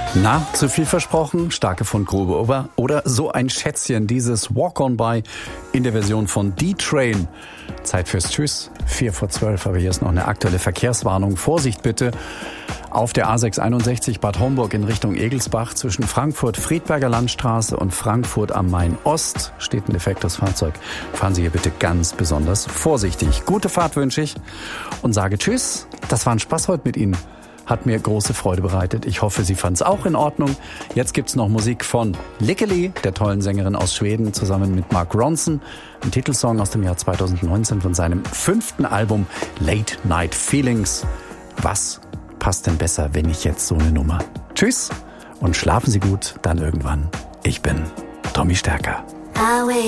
Na, zu viel versprochen? Starke Fundgrube oder so ein Schätzchen, dieses Walk On By in der Version von D-Train. Zeit fürs Tschüss, 11:04, aber hier ist noch eine aktuelle Verkehrswarnung. Vorsicht bitte auf der A661 Bad Homburg in Richtung Egelsbach zwischen Frankfurt-Friedberger Landstraße und Frankfurt am Main Ost steht ein defektes Fahrzeug. Fahren Sie hier bitte ganz besonders vorsichtig. Gute Fahrt wünsche ich und sage Tschüss. Das war ein Spaß heute mit Ihnen. Hat mir große Freude bereitet. Ich hoffe, Sie fanden es auch in Ordnung. Jetzt gibt's noch Musik von Likkeli, der tollen Sängerin aus Schweden, zusammen mit Mark Ronson. Ein Titelsong aus dem Jahr 2019 von seinem 5. Album Late Night Feelings. Was passt denn besser, wenn ich jetzt so eine Nummer? Tschüss und schlafen Sie gut, dann irgendwann. Ich bin Tommy Stärker.